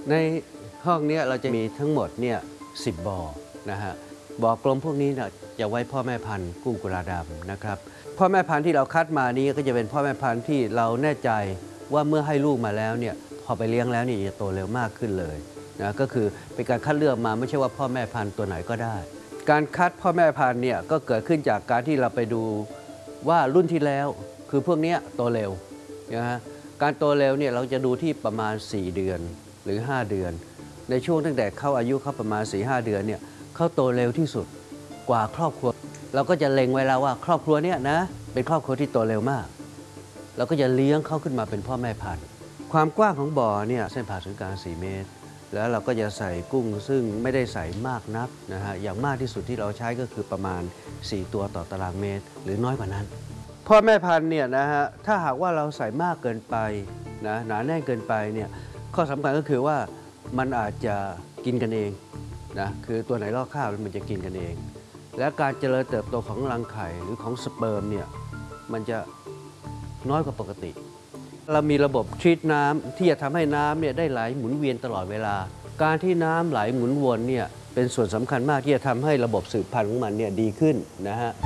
ในห้องนี้เราจะมีทั้งหมดเนี่ย10 บ่อนะฮะบ่อกลมพวกนี้เนี่ยจะไว้พ่อแม่พันธุ์กุ้งกุลาดำนะครับพ่อแม่พันธุ์ที่เราคัดมานี้ก็จะเป็นพ่อแม่พันธุ์ที่เราแน่ใจว่าเมื่อให้ลูกมาแล้วเนี่ยพอไปเลี้ยงแล้วเนี่ยจะโตเร็วมากขึ้นเลยนะก็คือเป็นการคัดเลือกมาไม่ใช่ว่าพ่อแม่พันธุ์ตัวไหนก็ได้การคัดพ่อแม่พันธุ์เนี่ยก็เกิดขึ้นจากการที่เราไปดูว่ารุ่นที่แล้วคือพวกนี้โตเร็วนะฮะการโตเร็วเนี่ยเราจะดูที่ประมาณ4 เดือนหรือ5 เดือนในช่วงตั้งแต่เข้าอายุเขาประมาณ 4-5 เดือนเนี่ยเขาโตเร็วที่สุดกว่าครอบครัวเราก็จะเล็งไว้แล้วว่าครอบครัวเนี่ยนะเป็นครอบครัวที่โตเร็วมากเราก็จะเลี้ยงเขาขึ้นมาเป็นพ่อแม่พันธุ์ความกว้างของบ่อเนี่ยเส้นผ่าศูนย์กลาง4 เมตรแล้วเราก็จะใส่กุ้งซึ่งไม่ได้ใส่มากนักนะฮะอย่างมากที่สุดที่เราใช้ก็คือประมาณ4 ตัวต่อตารางเมตรหรือน้อยกว่านั้นพ่อแม่พันธุ์เนี่ยนะฮะถ้าหากว่าเราใส่มากเกินไปนะหนาแน่นเกินไปเนี่ยข้อสำคัญก็คือว่ามันอาจจะกินกันเองนะคือตัวไหนลอกคราบมันจะกินกันเองและการเจริญเติบโตของรังไข่หรือของสเปิร์มเนี่ยมันจะน้อยกว่าปกติเรามีระบบทรีตน้ำที่จะทำให้น้ำเนี่ยได้ไหลหมุนเวียนตลอดเวลาการที่น้ำไหลหมุนวนเนี่ยเป็นส่วนสำคัญมากที่จะทำให้ระบบสืบพันธุ์ของมันเนี่ยดีขึ้นนะฮะ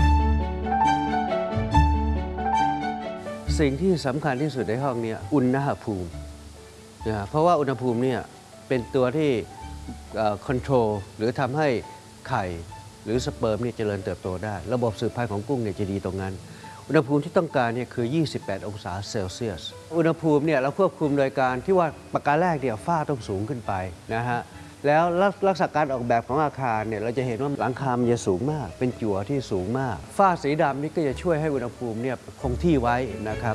สิ่งที่สำคัญที่สุดในห้องนี้อุณหภูมินะเพราะว่าอุณหภูมิเนี่ยเป็นตัวที่คอนโทรลหรือทำให้ไข่หรือสเปิร์มเนี่ยเจริญเติบโตได้ระบบสืบพันธุ์ของกุ้งเนี่ยจะดีตรงนั้นอุณหภูมิที่ต้องการเนี่ยคือ28 องศาเซลเซียสอุณหภูมิเนี่ยเราควบคุมโดยการที่ว่าประการแรกเนี่ยฝ้าต้องสูงขึ้นไปนะฮะแล้วลักษณะการออกแบบของอาคารเนี่ยเราจะเห็นว่าหลังคามันจะสูงมากเป็นจั่วที่สูงมากฝ้าสีดำนี่ก็จะช่วยให้อุณหภูมิเนี่ยคงที่ไว้นะครับ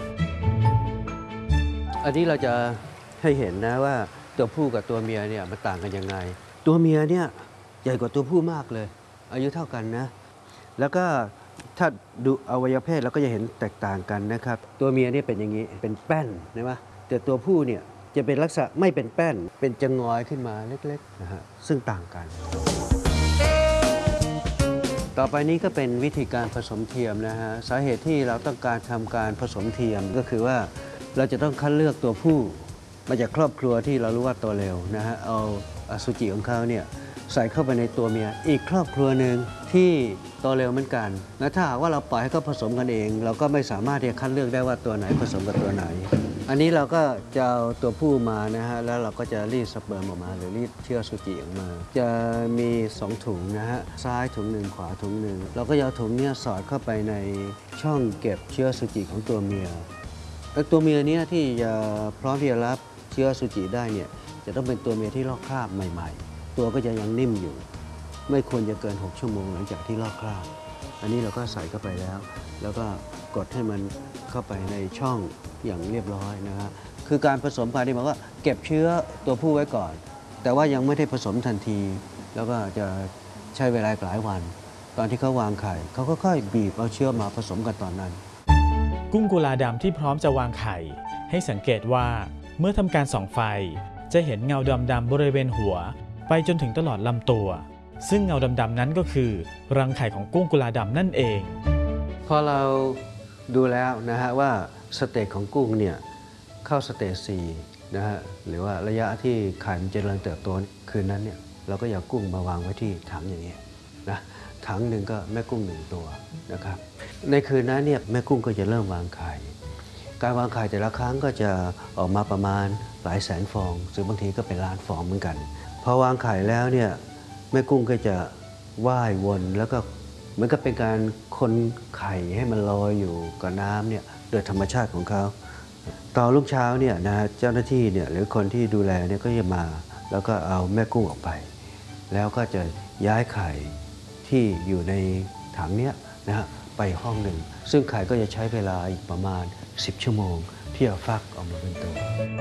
อันนี้เราจะให้เห็นนะว่าตัวผู้กับตัวเมียเนี่ยมันต่างกันยังไงตัวเมียเนี่ยใหญ่กว่าตัวผู้มากเลยอายุเท่ากันนะแล้วก็ถ้าดูอวัยวะเพศเราก็จะเห็นแตกต่างกันนะครับตัวเมียเนี่ยเป็นอย่างนี้เป็นแป้นใช่ไหมแต่ตัวผู้เนี่ยจะเป็นลักษณะไม่เป็นแป้นเป็นจะงอยขึ้นมาเล็กๆนะฮะซึ่งต่างกันต่อไปนี้ก็เป็นวิธีการผสมเทียมนะฮะสาเหตุที่เราต้องการทำการผสมเทียมก็คือว่าเราจะต้องคัดเลือกตัวผู้มาจากครอบครัวที่เรารู้ว่าโตเร็วนะฮะเอาอสุจิของเขาเนี่ยใส่เข้าไปในตัวเมียอีกครอบครัวหนึ่งที่โตเร็วเหมือนกันและถ้าหากว่าเราปล่อยให้เขาผสมกันเองเราก็ไม่สามารถที่จะคัดเลือกได้ว่าตัวไหนผสมกับตัวไหนอันนี้เราก็จะเอาตัวผู้มานะฮะแล้วเราก็จะรีดสเปิร์มออกมาหรือรีดเชื้ออสุจิออกมาจะมี2 ถุงนะฮะซ้ายถุงหนึ่งขวาถุงหนึ่งเราก็เอาถุงนี้สอดเข้าไปในช่องเก็บเชื้ออสุจิของตัวเมียตัวเมียนี้ที่จะพร้อมที่จะรับเชื้ออสุจิได้เนี่ยจะต้องเป็นตัวเมียที่ลอกคราบใหม่ๆตัวก็จะยังนิ่มอยู่ไม่ควรจะเกิน6 ชั่วโมงหลังจากที่ลอกคราบอันนี้เราก็ใส่เข้าไปแล้วก็กดให้มันเข้าไปในช่องอย่างเรียบร้อยนะฮะคือการผสมพันธุ์ที่บอกว่าเก็บเชื้อตัวผู้ไว้ก่อนแต่ว่ายังไม่ได้ผสมทันทีแล้วก็จะใช้เวลาหลายวันตอนที่เขาวางไข่เขาก็ค่อยบีบเอาเชื้อมาผสมกันตอนนั้นกุ้งกุลาดำที่พร้อมจะวางไข่ให้สังเกตว่าเมื่อทำการส่องไฟจะเห็นเงาดำๆบริเวณหัวไปจนถึงตลอดลำตัวซึ่งเงาดำๆนั้นก็คือรังไข่ของกุ้งกุลาดำนั่นเองพอเราดูแล้วนะฮะว่าสเตจของกุ้งเนี่ยเข้าสเตจ4นะฮะหรือว่าระยะที่ไข่มันเจริญเติบโตคืนนั้นเนี่ยเราก็เอากุ้งมาวางไว้ที่ถังอย่างนี้นะถังหนึ่งก็แม่กุ้ง1 ตัวนะครับในคืนนั้นเนี่ยแม่กุ้งก็จะเริ่มวางไข่การวางไข่แต่ละครั้งก็จะออกมาประมาณหลายแสนฟองหรือบางทีก็เป็นล้านฟองเหมือนกันพอวางไข่แล้วเนี่ยแม่กุ้งก็จะว่ายวนแล้วก็เหมือนกับเป็นการคนไข่ให้มันลอยอยู่กับน้ำเนี่ยโดยธรรมชาติของเขาตอนรุ่งเช้าเนี่ยนะเจ้าหน้าที่เนี่ยหรือคนที่ดูแลเนี่ยก็จะมาแล้วก็เอาแม่กุ้งออกไปแล้วก็จะย้ายไข่ที่อยู่ในถังเนี้ยนะฮะไปห้องหนึ่งซึ่งไข่ก็จะใช้เวลาอีกประมาณ10 ชั่วโมงที่จะฟักออกมาเป็นตัว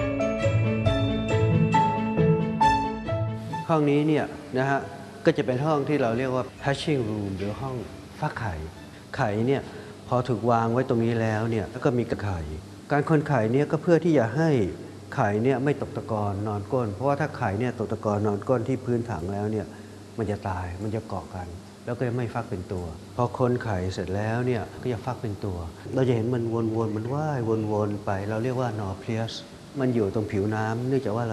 ห้องนี้เนี่ยนะฮะก็จะเป็นห้องที่เราเรียกว่า hatching room หรือห้องฟักไข่ไข่เนี่ยพอถูกวางไว้ตรงนี้แล้วเนี่ยแล้วก็มีกระไข่การคนไข่เนี่ยก็เพื่อที่จะให้ไข่เนี่ยไม่ตกตะกอนนอนก้นเพราะว่าถ้าไข่เนี่ยตกตะกอนนอนก้นที่พื้นถังแล้วเนี่ยมันจะตายมันจะเกาะกันแล้วก็ไม่ฟักเป็นตัวพอคนไข่เสร็จแล้วเนี่ยก็จะฟักเป็นตัวเราจะเห็นมันวนๆมันว่ายวนๆไปเราเรียกว่านอเพลียสมันอยู่ตรงผิวน้ำเนื่องจากว่า